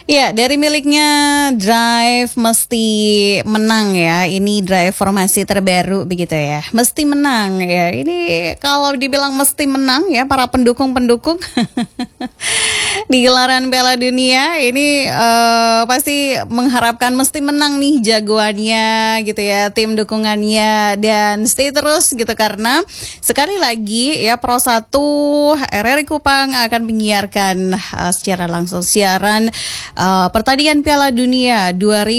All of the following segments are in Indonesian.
Ya, dari miliknya Drive Mesti Menang ya. Ini Drive formasi terbaru begitu ya. Mesti menang ya. Ini kalau dibilang mesti menang ya para pendukung-pendukung di gelaran Piala Dunia ini pasti mengharapkan mesti menang nih jagoannya gitu ya, tim dukungannya, dan stay terus gitu karena sekali lagi ya Pro 1 RRI Kupang akan menyiarkan secara langsung siaran pertandingan Piala Dunia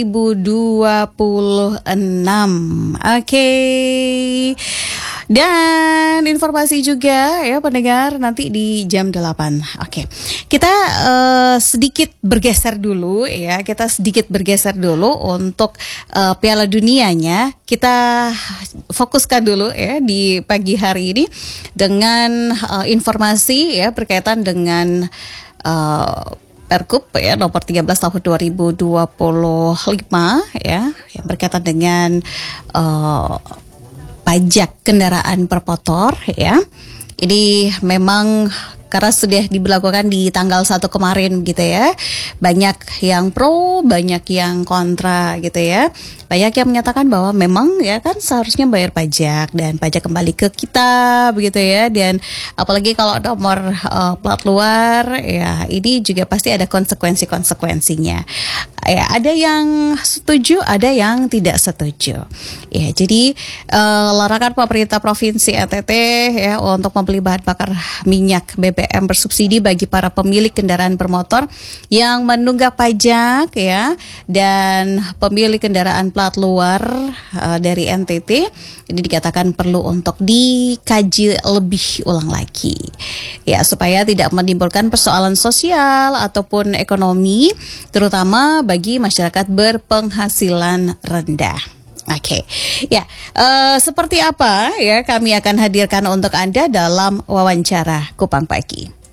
2026. Oke. Dan informasi juga ya pendengar nanti di jam 8. Oke. Kita sedikit bergeser dulu ya. Kita sedikit bergeser dulu untuk Piala Dunianya. Kita fokuskan dulu ya di pagi hari ini dengan informasi ya berkaitan dengan Pergub ya nomor 13 tahun 2025 ya yang berkaitan dengan pajak kendaraan bermotor ya. Ini memang karena sudah diberlakukan di tanggal 1 kemarin gitu ya. Banyak yang pro, banyak yang kontra gitu ya. Banyak yang menyatakan bahwa memang ya kan seharusnya bayar pajak dan pajak kembali ke kita begitu ya. Dan apalagi kalau nomor plat luar ya ini juga pasti ada konsekuensinya. Ya, ada yang setuju, ada yang tidak setuju. Ya, jadi larangan pemerintah Provinsi NTT ya untuk membeli bahan bakar minyak BBM bersubsidi bagi para pemilik kendaraan bermotor yang menunggak pajak ya dan pemilik kendaraan plat luar dari NTT ini dikatakan perlu untuk dikaji lebih ulang lagi ya supaya tidak menimbulkan persoalan sosial ataupun ekonomi terutama bagi masyarakat berpenghasilan rendah. Oke, ya seperti apa ya kami akan hadirkan untuk Anda dalam wawancara Kupang Pagi.